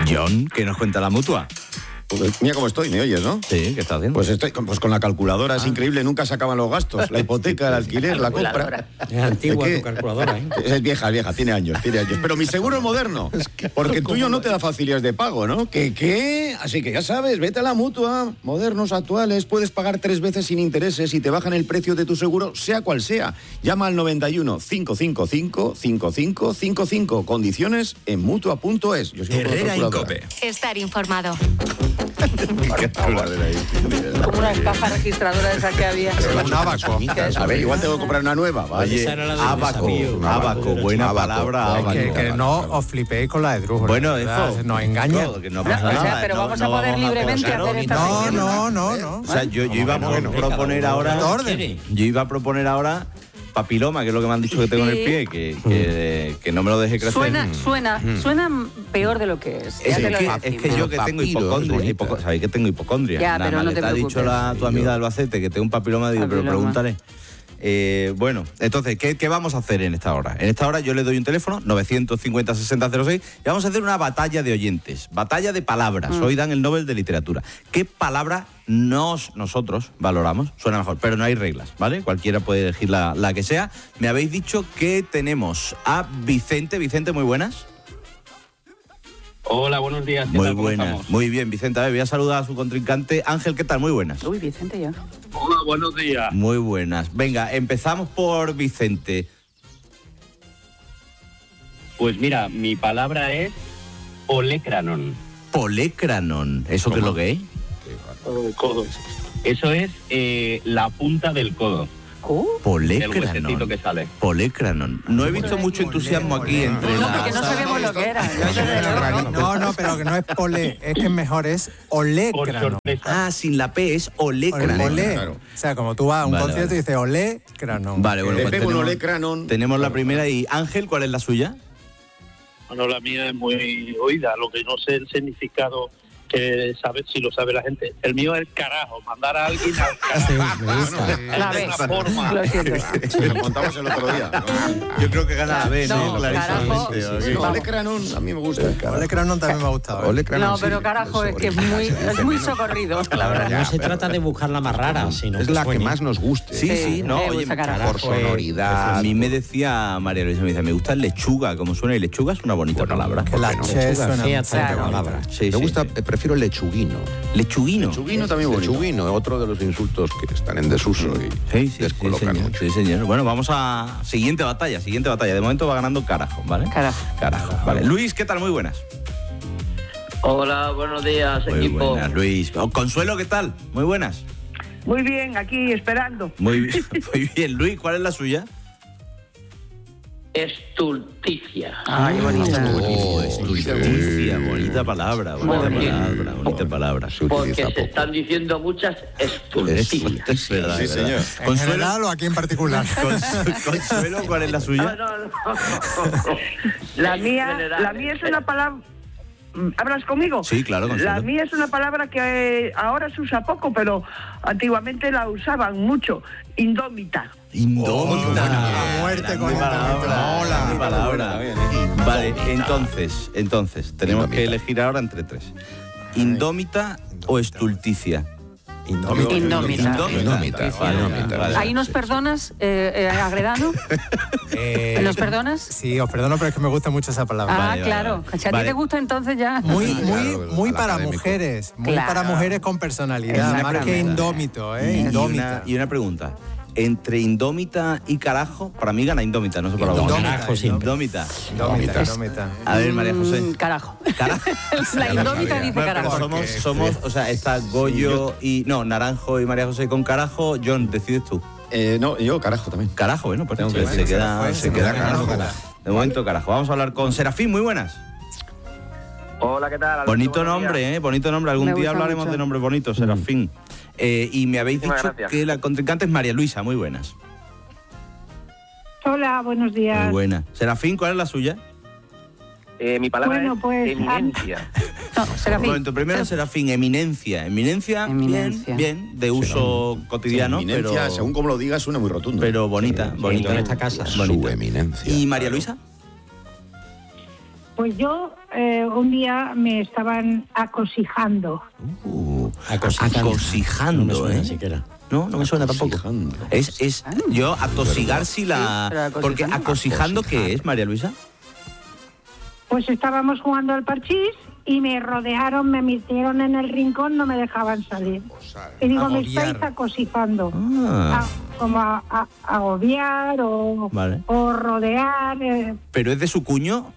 John, ¿qué nos cuenta la Mutua? Pues mira cómo estoy, ¿me oyes, no? Sí, ¿qué estás haciendo? Pues estoy con la calculadora, es increíble, nunca se acaban los gastos. La hipoteca, el alquiler, la compra. Es antigua tu calculadora, ¿eh? Es vieja, tiene años. Pero mi seguro es moderno, porque el tuyo no te da facilidades de pago, ¿no? ¿Qué? Así que ya sabes, vete a la Mutua. Modernos, actuales, puedes pagar 3 veces sin intereses y te bajan el precio de tu seguro, sea cual sea. Llama al 91 555 5555. Condiciones en Mutua.es. Herrera Incope. Estar informado. Como una caja registradora de esa que había. Un abaco. A ver, igual tengo que comprar una nueva. Oye, abaco, buena palabra, abaco. Que no os flipéis con la de Drújula. Bueno, eso nos engañan. Que no pasa nada. Pero vamos a poder libremente hacer esta sección. No. O sea, yo iba a proponer ahora... Yo iba a proponer ahora... papiloma, que es lo que me han dicho que tengo en el pie, que no me lo deje crecer. Suena peor de lo que es. Es que yo que tengo hipocondria, sabéis que tengo hipocondria. Ya, pero no te ha dicho tu amiga de Albacete que tengo un papiloma, digo, pero pregúntale. Bueno, entonces, ¿qué vamos a hacer en esta hora? En esta hora yo le doy un teléfono, 950-6006, y vamos a hacer una batalla de oyentes, batalla de palabras. Hoy dan el Nobel de Literatura. ¿Qué palabra nosotros valoramos? Suena mejor, pero no hay reglas, ¿vale? Cualquiera puede elegir la que sea. Me habéis dicho que tenemos a Vicente. Vicente, muy buenas. Hola, buenos días. Muy buenas. Muy bien, Vicente. A ver, voy a saludar a su contrincante. Ángel, ¿qué tal? Muy buenas. Uy, Vicente ya. Hola, buenos días. Muy buenas. Venga, empezamos por Vicente. Pues mira, mi palabra es olecranon. Polecranon. ¿Eso qué es lo que es? Codo. Eso es la punta del codo. El huesecito que sale. Polecranon. No he visto mucho entusiasmo aquí entre No, porque no sabemos lo que era. No, pero que no es pole, es que mejor es olecranon. Sin la P es olecranon. Olé. O sea, como tú vas a un concierto y dices olecranon. Vale, bueno, pues tenemos la primera. Y Ángel, ¿cuál es la suya? Bueno, la mía es muy oída, lo que no sé el significado que sabe, si lo sabe la gente. El mío es el carajo, mandar a alguien al carajo. La forma. Lo siento. Lo contamos el otro día. Yo creo que gana la B, ¿no? Clarísimamente. Olecranon, a mí me gusta. Olecranon también me ha gustado. No, pero carajo, es que es muy socorrido. No se trata de buscar la más rara, sino es la que más nos guste. Sí, no, oye, por sonoridad. A mí me decía María Luisa, me dice, me gusta lechuga, como suena, y lechuga es una bonita palabra. La che suena palabra. Me gusta, prefiero lechuguino. Lechuguino también bonito. Lechuguino, otro de los insultos que están en desuso y descolocan mucho. Sí, señor. Bueno, vamos a siguiente batalla. De momento va ganando Carajo, ¿vale? Carajo. Vale. Luis, ¿qué tal? Muy buenas. Hola, buenos días, muy equipo. Muy buenas, Luis. Consuelo, ¿qué tal? Muy buenas. Muy bien, aquí esperando. Muy bien. Luis, ¿cuál es la suya? Estulticia. Ay, bonita. Estulticia, bonita palabra. Bonita palabra. Porque se están diciendo muchas estulticias. Es verdad, sí, señor. ¿En general o aquí en particular? Consuelo, ¿cuál es la suya? No. La mía es una palabra... ¿Hablas conmigo? Sí, claro, Consuelo. La mía es una palabra que ahora se usa poco, pero antiguamente la usaban mucho. Indómita. Muerte con esta palabra. Vale, entonces tenemos que elegir ahora entre tres. ¿Indómita o estulticia? Indómita. Vale. ¿Ahí nos perdonas, Agredano? ¿Nos perdonas? Sí, os perdono, pero es que me gusta mucho esa palabra. Vale, claro. Si a ti te gusta, entonces ya... Muy para mujeres. Muy para mujeres con personalidad. Más que indómito, Indómita. Y una pregunta. Entre indómita y carajo, para mí gana indómita, no sé por qué. Indómita. A ver, María José. Carajo. La indómita dice carajo. Somos, o sea, está Goyo y... No, Naranjo y María José con carajo. John, decides tú. No, yo carajo también. Carajo, bueno, pues se queda carajo. De momento carajo. Vamos a hablar con Serafín, muy buenas. Hola, ¿qué tal? Bonito nombre, bonito nombre. Algún día hablaremos de nombres bonitos, Serafín. Y me habéis dicho que la contrincante es María Luisa, muy buenas. Hola, buenos días. Muy buena. Serafín, ¿cuál es la suya? Mi palabra es pues, eminencia. Serafín. Un momento, primero Serafín, eminencia. Eminencia. Bien, de uso cotidiano. Eminencia, pero, según como lo digas, suena muy rotundo. Pero bonita en esta casa. Su eminencia. ¿Y María Luisa? Pues yo un día me estaban acosijando. Acosijando, no me suena ¿eh? siquiera. No me suena tampoco. Yo atosigar si la... Porque acosijando, ¿qué es, María Luisa? Pues estábamos jugando al parchís y me rodearon, me metieron en el rincón, no me dejaban salir. Y digo, me estáis acosijando. Como a agobiar o rodear. ¿Pero es de su cuño?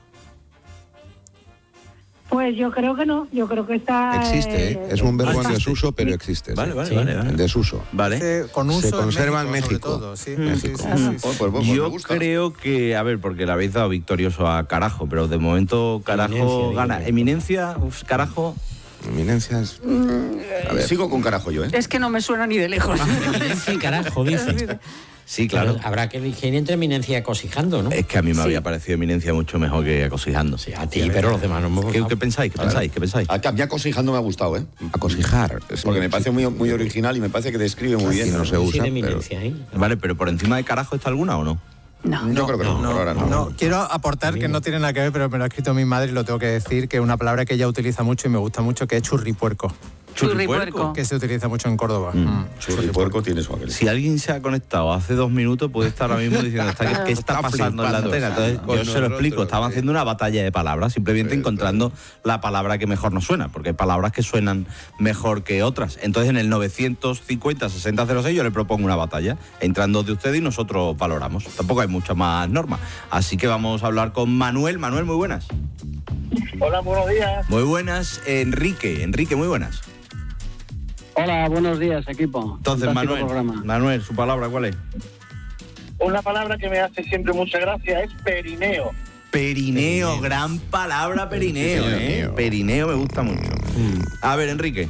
Pues yo creo que no, yo creo que está... Existe, es un verbo en desuso, pero existe. Vale. En desuso. Vale. Con uso se conserva en México. Todo, sí. México. Yo creo que, a ver, porque le habéis dado victorioso a Carajo, pero de momento Carajo gana. Eminencia, Carajo... Eminencias... A ver, sigo con Carajo yo, ¿eh? Es que no me suena ni de lejos. Eminencia y Carajo, dice. Sí, claro. Pero habrá que elegir entre eminencia y acosijando, ¿no? Es que a mí me había parecido eminencia mucho mejor que acosijando. Sí, a ti, pero los demás no me gustan. ¿Qué pensáis? ¿Qué pensáis? A mí acosijando me ha gustado, ¿eh? Acosijar. Porque me parece muy original y me parece que describe muy bien. No se usa, Vale, pero ¿por encima de Carajo está alguna o no? Yo creo que no, por ahora no. No, quiero aportar que no tiene nada que ver, pero me lo ha escrito mi madre y lo tengo que decir, que es una palabra que ella utiliza mucho y me gusta mucho, que es churripuerco. Churripuerco. Que se utiliza mucho en Córdoba. Churripuerco tiene su aquel. Si alguien se ha conectado hace 2 minutos, puede estar ahora mismo diciendo ¿qué está pasando en la antena? Entonces, yo se lo explico. Estaban haciendo una batalla de palabras, simplemente encontrando la palabra que mejor nos suena, porque hay palabras que suenan mejor que otras. Entonces, en el 950-6006 yo le propongo una batalla, entrando de ustedes y nosotros valoramos. Tampoco hay mucha más norma. Así que vamos a hablar con Manuel. Manuel, muy buenas. Hola, buenos días. Muy buenas. Enrique, muy buenas. Hola, buenos días, equipo. Entonces, Manuel, ¿su palabra cuál es? Una palabra que me hace siempre mucha gracia es perineo. Perineo, gran palabra perineo, ¿eh? Perineo me gusta mucho. A ver, Enrique.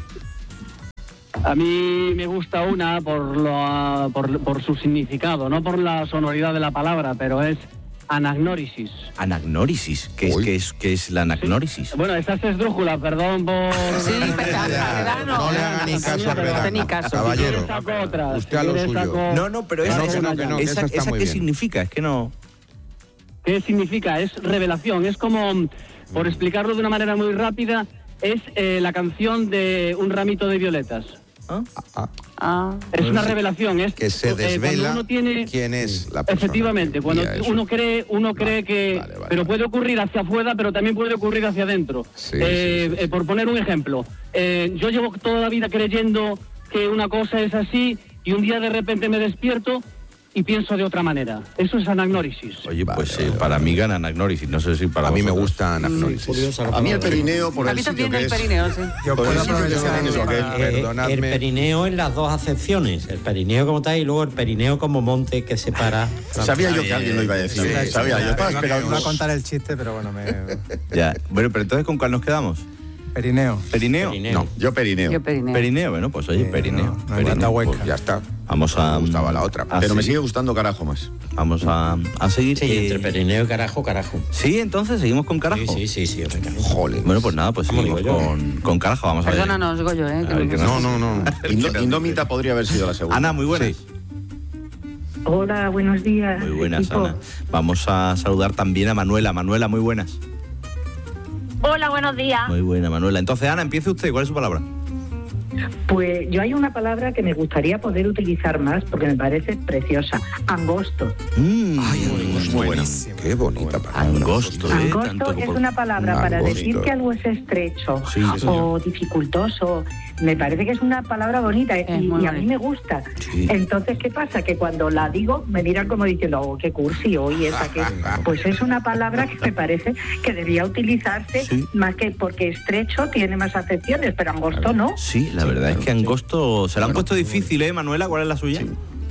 A mí me gusta una por su significado, no por la sonoridad de la palabra, pero es anagnórisis. ¿Anagnórisis? ¿Qué es la anagnórisis? Sí. Bueno, esta es esdrújula, perdón por... Sí, no le haga ni caso a Redano. Caballero, usted a lo suyo. No, pero esa ¿qué significa? Es que no... ¿Qué significa? Es revelación, es como, por explicarlo de una manera muy rápida, es la canción de Un ramito de violetas. Es una revelación, es que se desvela quién es la persona. Efectivamente, cuando uno cree que... Vale, pero puede ocurrir hacia afuera, pero también puede ocurrir hacia adentro. Por poner un ejemplo, yo llevo toda la vida creyendo que una cosa es así y un día de repente me despierto y pienso de otra manera. Eso es anagnórisis. Oye, pues para mí gana anagnórisis, no sé si para mí me gusta anagnórisis. A mí el perineo, por el sitio que es... A mí también el perineo, sí. Yo puedo aprovechar el perineo en las dos acepciones, el perineo como tal y luego el perineo como monte que separa... Sabía yo que alguien lo iba a decir. Sabía yo. Iba a contar el chiste, pero bueno, Ya, bueno, pero entonces ¿con cuál nos quedamos? Perineo. ¿Perineo? No, yo perineo. Perineo, bueno, pues oye, perineo. Pues ya está. Vamos a... Me gustaba la otra. Pero me sigue gustando Carajo más. Vamos a seguir. Sí, entre perineo y Carajo. Sí, entonces seguimos con Carajo. Sí. Joder. Bueno, pues nada, pues seguimos con Carajo. Vamos a ver. Perdónanos, Goyo, ¿eh? No. Indómita podría haber sido la segunda. Ana, muy buenas. Sí. Hola, buenos días. Muy buenas, equipo. Ana. Vamos a saludar también a Manuela. Manuela, muy buenas. Hola, buenos días. Muy buena, Manuela. Entonces, Ana, empiece usted. ¿Cuál es su palabra? Pues yo hay una palabra que me gustaría poder utilizar más porque me parece preciosa. Angosto. Ay, muy buena. Qué bonita palabra. Angosto, Angosto es una palabra para decir que algo es estrecho o dificultoso. Me parece que es una palabra bonita y a mí me gusta. Sí. Entonces, ¿qué pasa? Que cuando la digo me miran como diciendo, oh, qué cursi hoy esa que... Pues es una palabra que me parece que debía utilizarse más que porque estrecho tiene más acepciones, pero angosto no. Sí, la verdad es que angosto se la han puesto difícil, Manuela. ¿Cuál es la suya?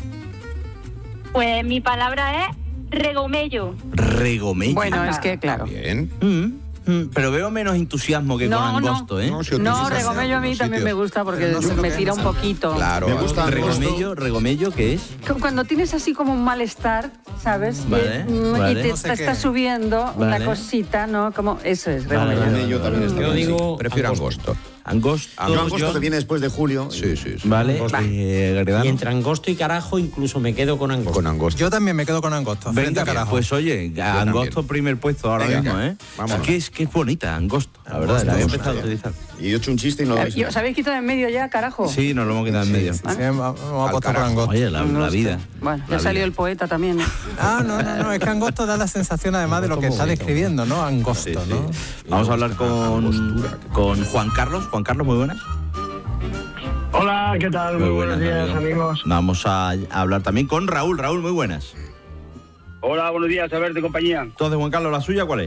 Pues mi palabra es regomello. Regomello. Bueno, es que claro. Bien. Pero veo menos entusiasmo que con angosto, ¿eh? No, regomello a mí también me gusta porque me tira un poquito. Claro. Me gusta regomello, ¿qué es? Cuando tienes así como un malestar, ¿sabes? Vale. Y te está subiendo una cosita, ¿no? Como eso es regomello. También está yo digo prefiero angosto. Angosto que viene después de julio. Sí. Vale. Y entre angosto y Carajo incluso me quedo con angosto. Yo también me quedo con angosto. Venga, Carajo. Pues oye, angosto primer puesto ahora mismo, ¿eh? Vamos. que es bonita, angosto, la verdad, la había empezado a utilizar. Y he hecho un chiste y no lo habéis. ¿Os habéis quitado en medio ya, carajo? Sí, nos lo hemos quitado en medio. Sí, vamos a apostar por angosto. Oye, la vida. Bueno, ya salió el poeta también, ¿no? No, es que angosto da la sensación además de lo que está describiendo, ¿no? Angosto, ¿no? Vamos a hablar con Juan Carlos. Juan Carlos, muy buenas. Hola, ¿qué tal? Muy buenos días, amigos. Vamos a hablar también con Raúl. Raúl, muy buenas. Hola, buenos días, Alberto y compañía. Entonces, Juan Carlos, ¿la suya cuál es?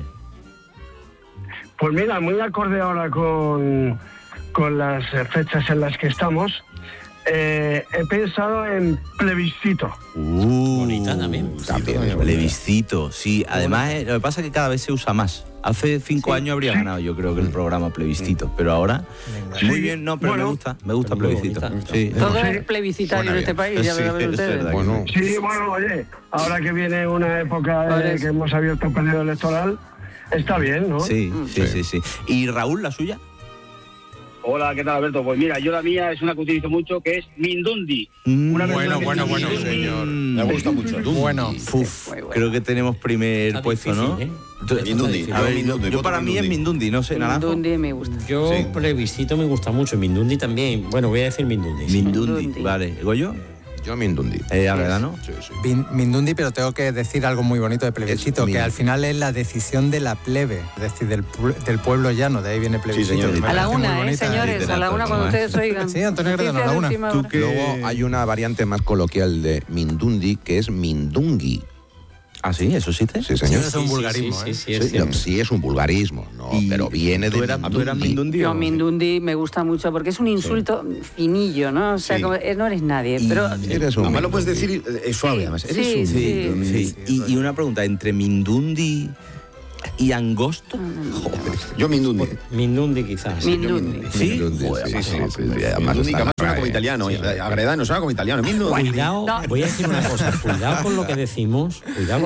Pues mira, muy acorde ahora con las fechas en las que estamos, he pensado en plebiscito. Bonita también. Plebiscito, sí. Además, lo que pasa es que cada vez se usa más. Hace 5 años habría ganado, yo creo, que el programa plebiscito, pero ahora muy bien, no, pero bueno, me gusta plebiscito. Sí. Todo es plebiscitario en este país, ya lo ven ustedes. Sí, bueno, oye, ahora que viene una época que hemos abierto el periodo electoral, está bien, ¿no? Sí. ¿Y Raúl, la suya? Hola, ¿qué tal, Alberto? Pues mira, yo la mía es una que utilizo mucho, que es Mindundi. Bueno, señor. Me gusta mucho. Bueno. Creo que tenemos primer puesto, ¿no? Mindundi. A ver, yo para mí es Mindundi, no sé, Naranjo. Mindundi me gusta. Yo plebiscito me gusta mucho, Mindundi también. Bueno, voy a decir Mindundi. Mindundi, vale. ¿Goyo? Yo Mindundi. ¿Verdad, no? Sí. Mindundi, pero tengo que decir algo muy bonito de plebiscito, que al final es la decisión de la plebe, es decir, del pueblo llano, de ahí viene plebiscito. A la una, señores, a la una cuando ustedes oigan. Sí, Antonio Gredano, a la una. Luego hay una variante más coloquial de Mindundi, que es Mindungi. ¿Ah, sí? ¿Eso existe? Sí, señor. Sí, es un vulgarismo, Sí, es un vulgarismo, no, pero viene de ¿Tú eras Mindundi? Yo Mindundi me gusta mucho porque es un insulto finillo, ¿no? O sea, como, no eres nadie, pero... Además lo puedes decir suave, además. Eres un Sí. Y una pregunta, ¿entre Mindundi y angosto? Yo Mindundi. Mindundi quizás. Mindundi. ¿Sí? Mindundi, que además suena como italiano. Agredano suena como italiano. Cuidado, voy a decir una cosa. Cuidado con lo que decimos,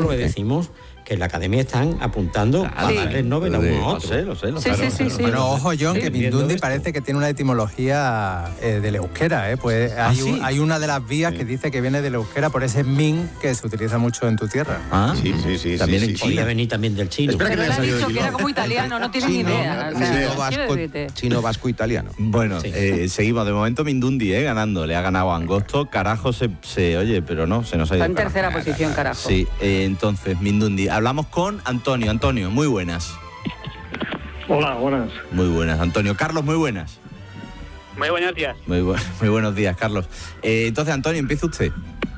que en la academia están apuntando a darle el Nobel a uno a otro. Lo sé. Sí. Bueno, ojo, John, que Mindundi parece que tiene una etimología del euskera, ¿eh? Pues hay una de las vías que dice que viene del euskera por ese min que se utiliza mucho en tu tierra. Sí. También en Chile. Podría venir también del chino. Espera, Pero le has dicho que era como italiano, no tienes ni idea. Chino, vasco, italiano. Bueno, seguimos. De momento Mindundi, ganando. Le ha ganado Angosto. Carajo oye, pero no, se nos ha ido. Está en tercera posición, carajo. Sí, entonces, Mindundi. Hablamos con Antonio. Antonio, muy buenas. Hola, buenas. Muy buenas, Antonio. Carlos, muy buenas. Muy buenos días. Muy buenos días, Carlos. Entonces, Antonio, empieza usted.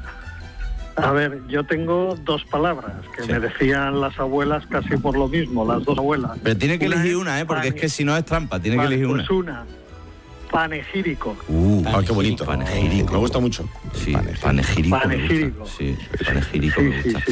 A ver, yo tengo 2 palabras que me decían las abuelas casi por lo mismo, las 2 abuelas. Pero tiene que elegir una, porque es que si no es trampa, tiene que elegir una. Pues una. Panegírico. Qué bonito. Panegírico. Me gusta mucho. Sí, panegírico. Sí, panegírico me gusta.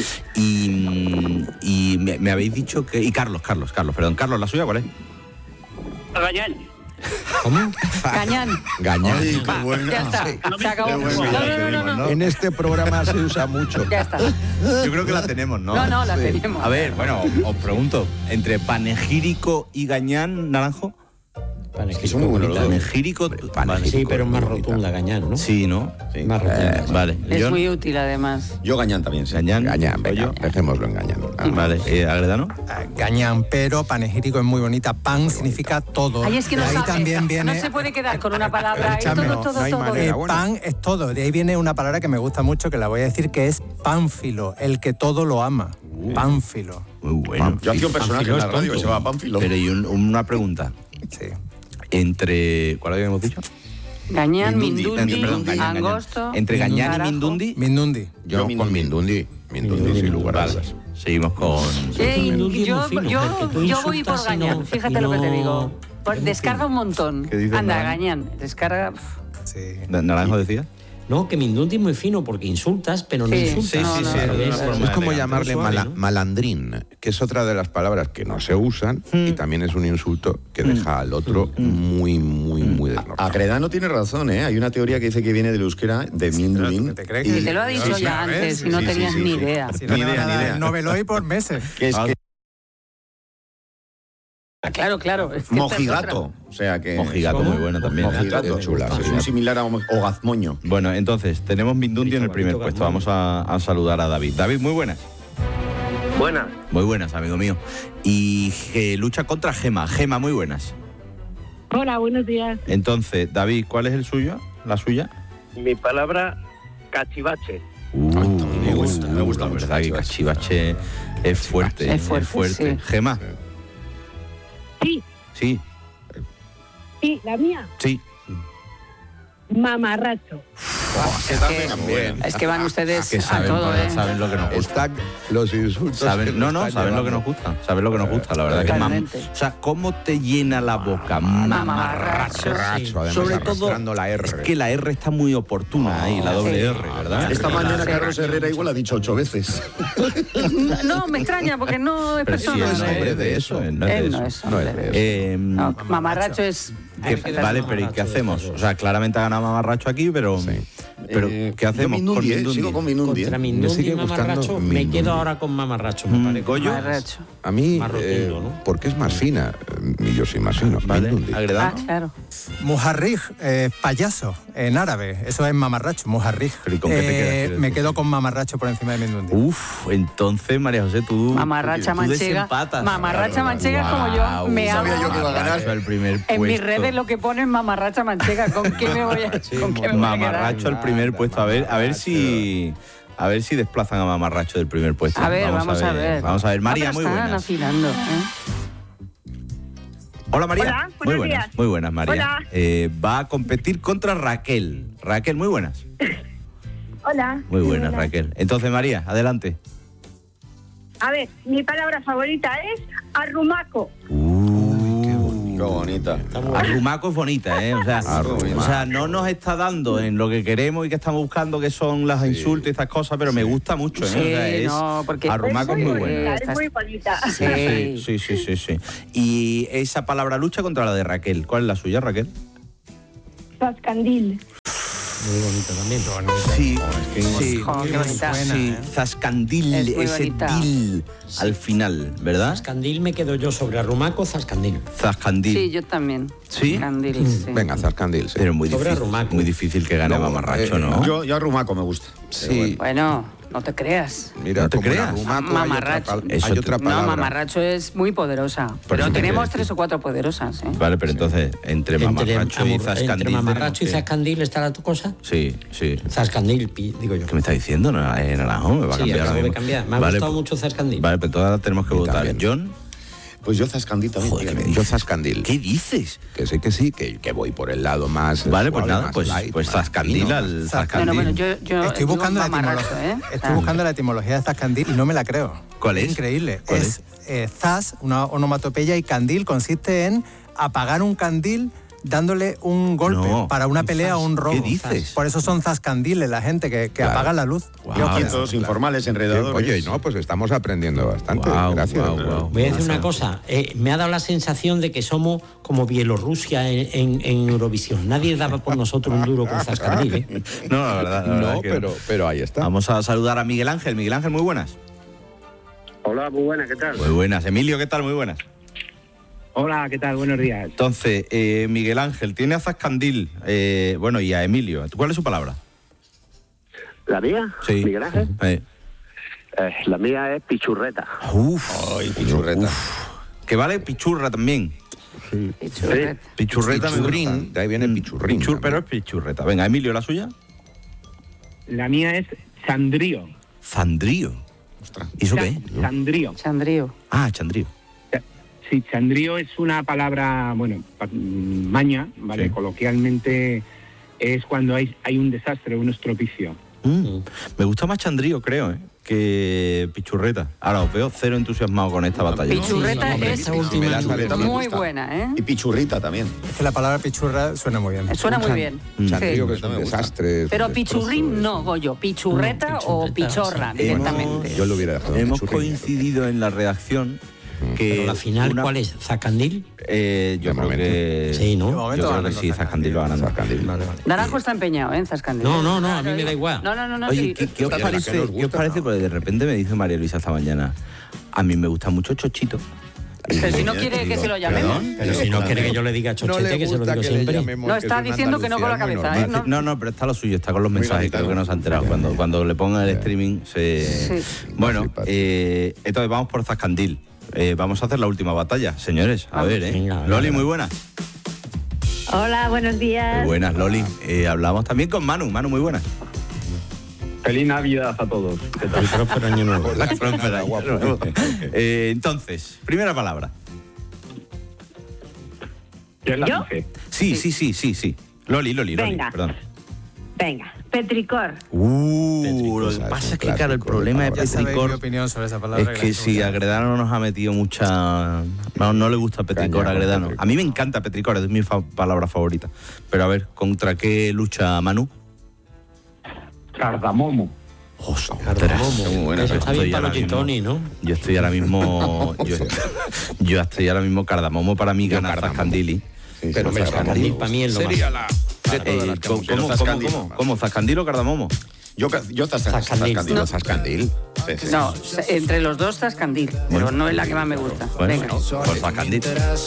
Y me habéis dicho que... Y Carlos, perdón. Carlos, ¿la suya cuál es? Gañán. ¿Cómo? Gañán. Gañán. Ya está. Se acabó. No. En este programa se usa mucho. Ya está. Yo creo que la tenemos, ¿no? No, la tenemos. A ver, bueno, os pregunto. ¿Entre panegírico y Gañán, Naranjo? Es muy bueno. Panegírico. Sí, pero más rotunda Gañán, ¿no? Sí, ¿no? Sí. Más rotunda. Vale. Es muy útil, además. Yo Gañán también, sí. Gañán, venga, dejémoslo en Gañán. Vale, ¿Agredano? Gañán, pero panegírico es muy bonita. Pan significa todo. Ahí es que no ahí sabe. también viene... No se puede quedar con una palabra. Todo. Pan es todo. De ahí viene una palabra que me gusta mucho, que la voy a decir, que es pánfilo, el que todo lo ama. Pánfilo. Muy bueno. Yo hacía un personaje en la radio que se llama Pánfilo. Pero y una pregunta. Sí. Entre... ¿Cuál habíamos dicho? Gañán, Mindundi, Angosto. Entre Gañán y Mindundi. Mindundi. Yo con Mindundi. Mindundi, sin lugar a dudas. Seguimos con... Yo voy por Gañán, fíjate lo que te digo. Descarga un montón. Anda, Gañán, descarga... Sí. ¿Naranjo decía? No, que Mindundi es muy fino porque insultas, pero no insultas. Es como llamarle malandrín, que es otra de las palabras que no se usan y también es un insulto que deja al otro muy desnortado. Agredano tiene razón, ¿eh? Hay una teoría que dice que viene del euskera, de Mindulín. Te lo ha dicho ya antes y no tenías ni idea. Ni idea. Noveloy por meses. Que es que... Claro. Es que Mojigato. O sea que... Mojigato, muy bueno también. Mojigato, chula. Es un similar a Ogazmoño. Bueno, entonces, tenemos Mindundi en el primer puesto. Vamos a saludar a David. David, muy buenas. Buenas. Muy buenas, amigo mío. Y lucha contra Gema. Gema, muy buenas. Hola, buenos días. Entonces, David, ¿cuál es el suyo? ¿La suya? Mi palabra, cachivache. Me gusta, la verdad que cachivache es fuerte. Es fuerte. Sí. Gema. Sí. Sí. Sí, la mía. Sí. Mamarracho. Es que van ustedes que saben, a todo, ¿eh? Saben lo que nos gusta. Están los insultos. Saben lo que nos gusta. Saben lo que nos gusta, la verdad. O sea, ¿cómo te llena la boca? Mamarracho. Además, sobre todo, la R. es que la R está muy oportuna ahí, la doble R, ¿verdad? Esta mañana Carlos Herrera igual ha dicho 8 veces. No, me extraña, porque no es persona. Sí, no es de eso. No es hombre de eso. No, mamarracho es... Vale, pero ¿y qué hacemos? O sea, claramente ha ganado Mamarracho aquí, pero ¿qué hacemos? Sigo con Mindundi. Contra Mindundi y Mamarracho, me quedo ahora con Mamarracho, me parece. ¿Goyo? A mí, ¿no? porque es más fina, y yo soy más fino. Vale, claro. Mujarrij, payaso, en árabe. Eso es mamarracho, mujarrij. Me quedo con Mamarracho por encima de Mindundi. Uf, entonces, María José, tú Mamarracha manchega. Mamarracha manchega es como yo me hago. Sabía yo que iba a ganar. En mis redes lo que ponen mamarracha manchega. ¿Con qué me voy a quedar? Mamarracho al primer puesto. A ver si desplazan a Mamarracho del primer puesto. A ver, vamos a ver. Vamos a ver. María, muy buenas. Afilando, Hola, María. Hola, muy buenas. días. Muy buenas, María. Hola. Va a competir contra Raquel. Raquel, muy buenas. Hola. Muy buenas, Raquel. Entonces, María, adelante. A ver, mi palabra favorita es arrumaco. Qué bonita. Arrumaco es bonita, ¿eh? O sea, no nos está dando en lo que queremos y que estamos buscando, que son las insultos y estas cosas, pero me gusta mucho, ¿eh? Sí, porque Arrumaco es muy buena. Es muy bonita. Sí. Y esa palabra lucha contra la de Raquel. ¿Cuál es la suya, Raquel? Zascandil. Muy bonita también. Sí, qué bonita. Sí, Zascandil, ese dil al final, ¿verdad? Zascandil me quedo yo sobre Arrumaco, Zascandil. Zascandil. Sí, yo también. ¿Sí? Zascandil, sí. Venga, Zascandil, sí. Pero muy difícil que gane Mamarracho, ¿no? Yo Arrumaco me gusta. Sí. Bueno, no te creas. Mira, no te creas. Arrumaco, Mamarracho. Hay otra palabra. No, Mamarracho es muy poderosa. Pero tenemos 3 o 4 poderosas, ¿eh? Vale, pero entonces, entre Mamarracho y Zascandil... ¿Entre Mamarracho y Zascandil estará tu cosa? Sí. Zascandil, digo yo. ¿Qué me está diciendo? Naranjón, me va a cambiar. Acabo de cambiar. Me ha gustado mucho Zascandil. Vale, pero todas tenemos que votar. También. ¿John? Pues yo Zascandil también. Joder, Yo Zascandil. ¿Qué dices? Que sí, que voy por el lado más... Vale, pues suave, nada, más pues light, Zascandil más al Zascandil. Bueno, yo Estoy buscando Mamarracho, buscando la etimología de Zascandil y no me la creo. ¿Cuál es? Increíble. Zas, una onomatopeya, y candil consiste en apagar un candil dándole un golpe para una pelea o un robo. ¿Qué dices? Por eso son zascandiles, la gente que apaga la luz. Quietos, informales, enredadores. Oye, pues estamos aprendiendo bastante. Gracias. Voy a decir una cosa. Me ha dado la sensación de que somos como Bielorrusia en Eurovisión. Nadie daba por nosotros un duro con Zascandil, ¿eh? No, la verdad. No, pero ahí está. Vamos a saludar a Miguel Ángel. Miguel Ángel, muy buenas. Hola, muy buenas, ¿qué tal? Muy buenas. Emilio, ¿qué tal? Muy buenas. Hola, ¿qué tal? Buenos días. Entonces, Miguel Ángel, tiene a Zascandil, y a Emilio. ¿Cuál es su palabra? ¿La mía? Sí. ¿Miguel Ángel? La mía es pichurreta. Pichurreta. Que vale pichurra también. Sí. Pichurreta. Pichurrín, de ahí viene pichurrín. Pero es pichurreta. Venga, Emilio, ¿la suya? La mía es sandrío. ¿Sandrío? ¿Y eso qué es? Chandrío. Ah, chandrío. Sí, chandrío es una palabra, maña, ¿vale? Sí. Coloquialmente es cuando hay un desastre, un estropicio. Me gusta más chandrío, creo, que pichurreta. Ahora os veo cero entusiasmado con esta batalla. Pichurreta es muy buena, ¿eh? Y pichurrita también. Es que la palabra pichurra suena muy bien. Suena muy bien. Chandrío, que es un desastre. Pero pichurrín no, Goyo. Pichurreta o pichorra, directamente. Yo lo hubiera dejado. Hemos coincidido en la redacción. Pero la final, ¿cuál es? ¿Zascandil? Yo creo que... Sí, ¿no? Yo creo que sí, Zascandil va ganando. Naranjo está empeñado, en Zascandil. No, a mí me da igual. No. Oye, ¿qué os parece? Porque de repente me dice María Luisa esta mañana, a mí me gusta mucho Chochito. Pero si no quiere que se lo llamemos. Pero si no quiere que yo le diga Chochete, que se lo digo siempre. No, está diciendo que no con la cabeza, ¿eh? No, pero está lo suyo, está con los mensajes, creo que no se ha enterado. Cuando le pongan el streaming se... Bueno, entonces vamos por Zascandil. Vamos a hacer la última batalla, señores. A ver, Loli, muy buena. Hola, buenos días. Muy buenas, Loli. Hablamos también con Manu. Manu, muy buena. Feliz Navidad a todos. ¿Qué tal? Próspero año nuevo. Próspero año nuevo. Entonces, primera palabra. ¿Quién la ¿Yo? dice? Sí. Loli, Venga. perdón. Venga, petricor. Lo que pasa es que, claro, el problema de petricor mi opinión sobre esa palabra, es que si Agredano nos ha metido mucha... No le gusta petricor a Agredano. A mí me encanta petricor, es mi palabra favorita. Pero a ver, ¿contra qué lucha Manu? Cardamomo. Cardamomo. Eso está bien para los gin tonic, ¿no? Yo estoy ahora mismo... yo estoy ahora mismo Cardamomo para mí gana Zascandili. Pero Zascandil para mí es lo más... ¿Cómo? ¿Zascandil o Cardamomo? Yo Zascandil. No, entre los dos Zascandil, pero no es la que más me gusta. Venga. Pues Zascandil.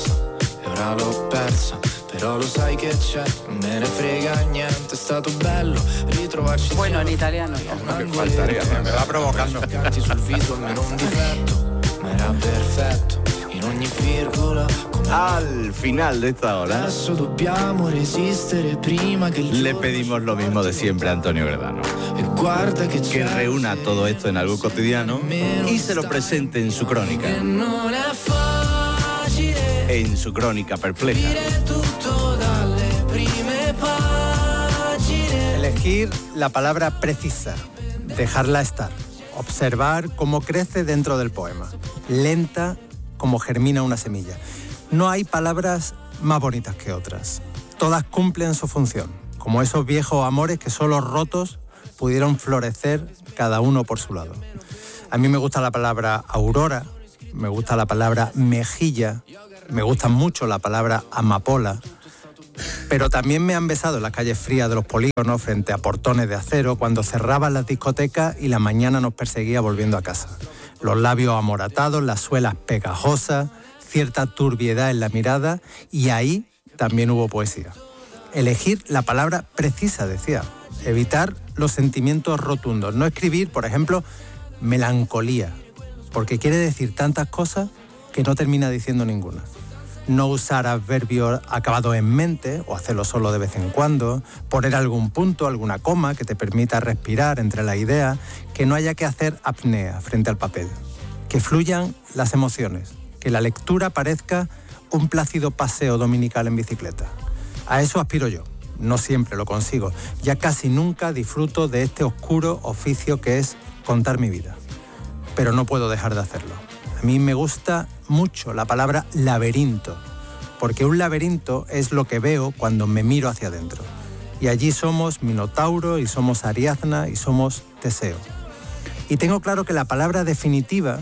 Bueno, en italiano. Me va provocando. Al final de esta hora le pedimos lo mismo de siempre a Antonio Agredano, que reúna todo esto en algo cotidiano y se lo presente en su crónica, perpleja. Elegir la palabra precisa, dejarla estar, observar cómo crece dentro del poema, lenta como germina una semilla. No hay palabras más bonitas que otras. Todas cumplen su función, como esos viejos amores que solo rotos pudieron florecer cada uno por su lado. A mí me gusta la palabra aurora, me gusta la palabra mejilla, me gusta mucho la palabra amapola, pero también me han besado en las calles frías de los polígonos frente a portones de acero cuando cerraban las discotecas y la mañana nos perseguía volviendo a casa. Los labios amoratados, las suelas pegajosas, cierta turbiedad en la mirada, y ahí también hubo poesía. Elegir la palabra precisa, decía. Evitar los sentimientos rotundos. No escribir, por ejemplo, melancolía, porque quiere decir tantas cosas que no termina diciendo ninguna. No usar adverbios acabados en mente o hacerlo solo de vez en cuando, poner algún punto, alguna coma que te permita respirar entre las ideas, que no haya que hacer apnea frente al papel, que fluyan las emociones, que la lectura parezca un plácido paseo dominical en bicicleta. A eso aspiro yo, no siempre lo consigo, ya casi nunca disfruto de este oscuro oficio que es contar mi vida, pero no puedo dejar de hacerlo. A mí me gusta mucho la palabra laberinto, porque un laberinto es lo que veo cuando me miro hacia adentro. Y allí somos Minotauro, y somos Ariadna, y somos Teseo. Y tengo claro que la palabra definitiva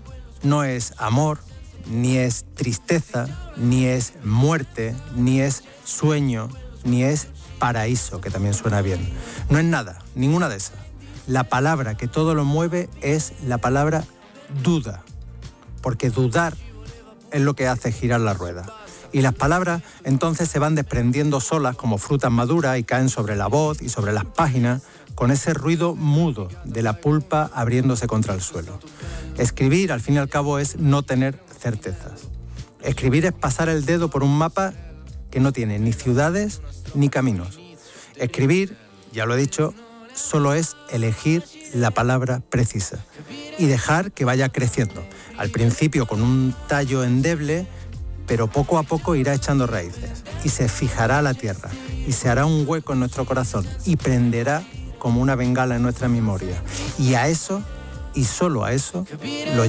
no es amor, ni es tristeza, ni es muerte, ni es sueño, ni es paraíso, que también suena bien. No es nada, ninguna de esas. La palabra que todo lo mueve es la palabra duda, porque dudar es lo que hace girar la rueda. Y las palabras entonces se van desprendiendo solas como frutas maduras y caen sobre la voz y sobre las páginas con ese ruido mudo de la pulpa abriéndose contra el suelo. Escribir, al fin y al cabo, es no tener certezas. Escribir es pasar el dedo por un mapa que no tiene ni ciudades ni caminos. Escribir, ya lo he dicho, solo es elegir la palabra precisa y dejar que vaya creciendo. Al principio con un tallo endeble, pero poco a poco irá echando raíces y se fijará a la tierra y se hará un hueco en nuestro corazón y prenderá como una bengala en nuestra memoria. Y a eso, y solo a eso, lo